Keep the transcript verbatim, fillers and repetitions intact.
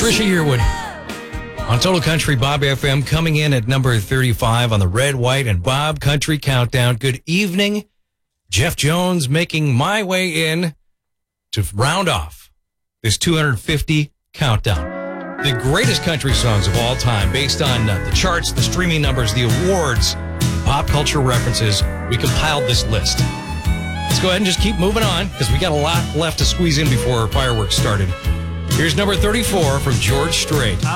Trisha Yearwood on Total Country Bob F M, coming in at number thirty-five on the Red, White, and Bob Country Countdown. Good evening. Jeff Jones making my way in to round off this two hundred fifty countdown. The greatest country songs of all time, based on uh, the charts, the streaming numbers, the awards, pop culture references. We compiled this list. Let's go ahead and just keep moving on, because we got a lot left to squeeze in before fireworks started. Here's number thirty-four from George Strait.